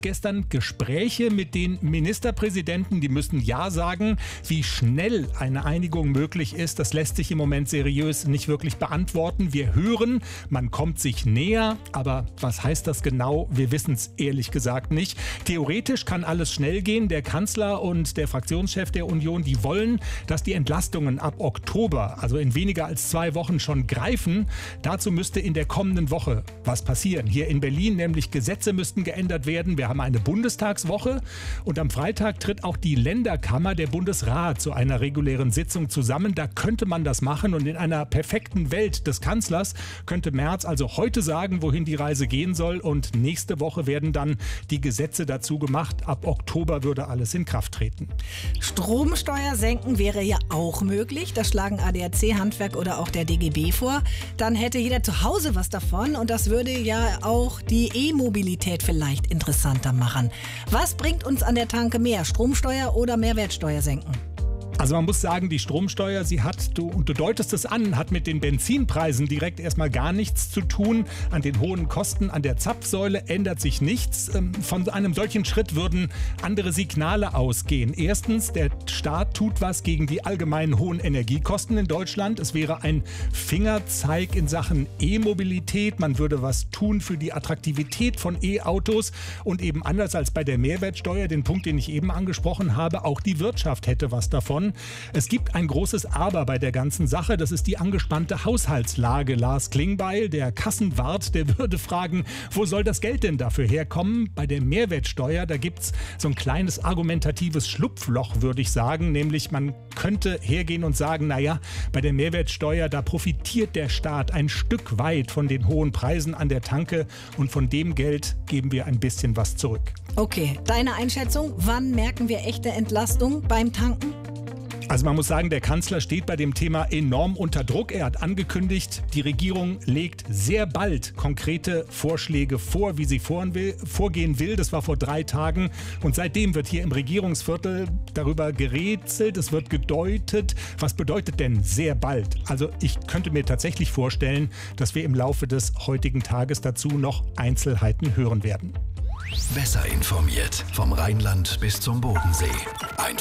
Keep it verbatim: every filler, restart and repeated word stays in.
Gestern Gespräche mit den Ministerpräsidenten, die müssen Ja sagen. Wie schnell eine Einigung möglich ist, das lässt sich im Moment seriös nicht wirklich beantworten. Wir hören, man kommt sich näher, aber was heißt das genau? Wir wissen es ehrlich gesagt nicht. Theoretisch kann alles schnell gehen. Der Kanzler und der Fraktionschef der Union, die wollen, dass die Entlastungen ab Oktober, also in weniger als zwei Wochen, schon greifen. Dazu müsste in der kommenden Woche was passieren. Hier in Berlin nämlich Gesetze müssten geändert werden. Wir haben eine Bundestagswoche und am Freitag tritt auch die Länderkammer, der Bundesrat, zu einer regulären Sitzung zusammen. Da könnte man das machen und in einer perfekten Welt des Kanzlers könnte Merz also heute sagen, wohin die Reise gehen soll, und nächste Woche werden dann die Gesetze dazu gemacht. Ab Oktober würde alles in Kraft treten. Stromsteuer senken wäre ja auch möglich. Das schlagen A D A C, Handwerk oder auch der D G B vor. Dann hätte jeder zu Hause was davon und das würde ja auch die E-Mobilität vielleicht interessanter machen. Was bringt uns an der Tanke mehr? Stromsteuer oder Mehrwertsteuer senken? Also man muss sagen, die Stromsteuer, sie hat, du, und du deutest es an, hat mit den Benzinpreisen direkt erstmal gar nichts zu tun. An den hohen Kosten an der Zapfsäule ändert sich nichts. Von einem solchen Schritt würden andere Signale ausgehen. Erstens, der Staat tut was gegen die allgemeinen hohen Energiekosten in Deutschland. Es wäre ein Fingerzeig in Sachen E-Mobilität. Man würde was tun für die Attraktivität von E-Autos. Und eben anders als bei der Mehrwertsteuer, den Punkt, den ich eben angesprochen habe, auch die Wirtschaft hätte was davon. Es gibt ein großes Aber bei der ganzen Sache. Das ist die angespannte Haushaltslage. Lars Klingbeil, der Kassenwart, der würde fragen, wo soll das Geld denn dafür herkommen? Bei der Mehrwertsteuer, da gibt es so ein kleines argumentatives Schlupfloch, würde ich sagen. Nämlich man könnte hergehen und sagen, naja, bei der Mehrwertsteuer, da profitiert der Staat ein Stück weit von den hohen Preisen an der Tanke und von dem Geld geben wir ein bisschen was zurück. Okay, deine Einschätzung, wann merken wir echte Entlastung beim Tanken? Also man muss sagen, der Kanzler steht bei dem Thema enorm unter Druck. Er hat angekündigt, die Regierung legt sehr bald konkrete Vorschläge vor, wie sie vorgehen will. Das war vor drei Tagen. Und seitdem wird hier im Regierungsviertel darüber gerätselt, es wird gedeutet. Was bedeutet denn sehr bald? Also ich könnte mir tatsächlich vorstellen, dass wir im Laufe des heutigen Tages dazu noch Einzelheiten hören werden. Besser informiert vom Rheinland bis zum Bodensee. Einfach